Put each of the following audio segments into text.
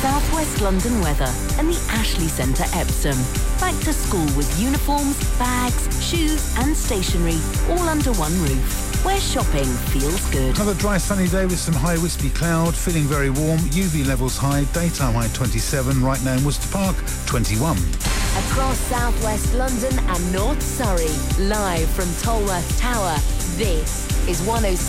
South West London weather and the Ashley Centre Epsom. Back to school with uniforms, bags, shoes and stationery all under one roof. Where shopping feels good. Another dry sunny day with some high wispy cloud, feeling very warm, UV levels high, daytime high 27, right now in Worcester Park 21. Across South West London and North Surrey, live from Tolworth Tower, this is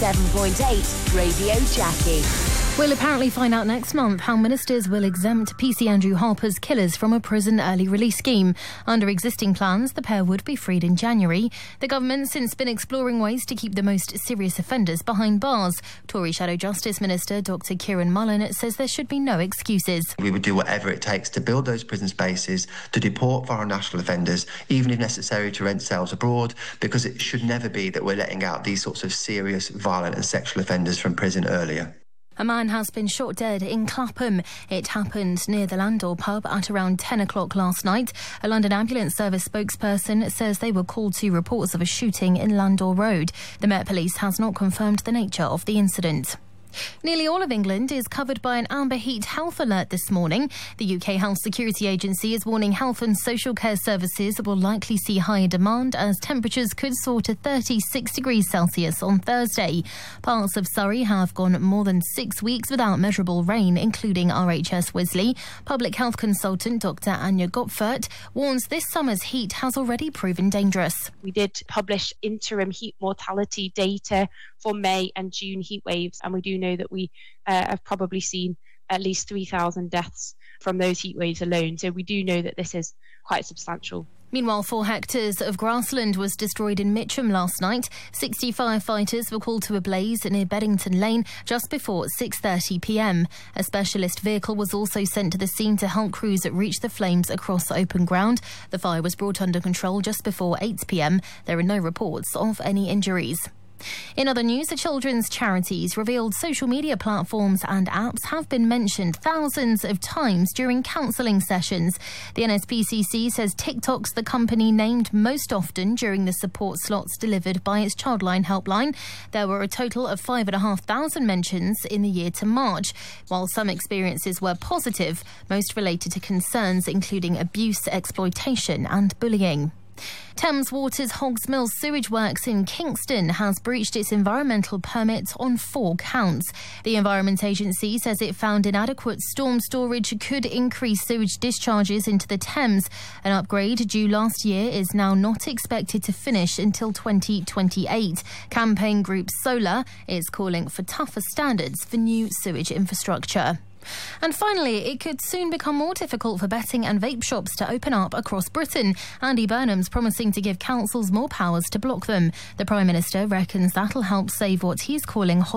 107.8 Radio Jackie. We'll apparently find out next month how ministers will exempt PC Andrew Harper's killers from a prison early release scheme. Under existing plans, the pair would be freed in January. The government's since been exploring ways to keep the most serious offenders behind bars. Tory Shadow Justice Minister Dr Kieran Mullen says there should be no excuses. We would do whatever it takes to build those prison spaces, to deport foreign national offenders, even if necessary to rent cells abroad, because it should never be that we're letting out these sorts of serious, violent and sexual offenders from prison earlier. A man has been shot dead in Clapham. It happened near the Landor pub at around 10 o'clock last night. A London Ambulance Service spokesperson says they were called to reports of a shooting in Landor Road. The Met Police has not confirmed the nature of the incident. Nearly all of England is covered by an amber heat health alert this morning. The UK Health Security Agency is warning health and social care services will likely see higher demand as temperatures could soar to 36 degrees Celsius on Thursday. Parts of Surrey have gone more than 6 weeks without measurable rain, including RHS Wisley. Public health consultant Dr Anya Gopfert warns this summer's heat has already proven dangerous. We did publish interim heat mortality data for May and June heat waves, and we do know that we have probably seen at least 3,000 deaths from those heat waves alone. So we do know that this is quite substantial. Meanwhile, 4 hectares of grassland was destroyed in Mitcham last night. 60 firefighters were called to a blaze near Beddington Lane just before 6:30 p.m. A specialist vehicle was also sent to the scene to help crews reach the flames across open ground. The fire was brought under control just before 8 p.m. There are no reports of any injuries. In other news, the children's charities revealed social media platforms and apps have been mentioned thousands of times during counselling sessions. The NSPCC says TikTok's the company named most often during the support slots delivered by its Childline helpline. There were a total of 5,500 mentions in the year to March. While some experiences were positive, most related to concerns including abuse, exploitation and bullying. Thames Water's Hogs Mill sewage works in Kingston has breached its environmental permit on 4 counts. The Environment Agency says it found inadequate storm storage could increase sewage discharges into the Thames. An upgrade due last year is now not expected to finish until 2028. Campaign group Solar is calling for tougher standards for new sewage infrastructure. And finally, it could soon become more difficult for betting and vape shops to open up across Britain. Andy Burnham's promising to give councils more powers to block them. The Prime Minister reckons that'll help save what he's calling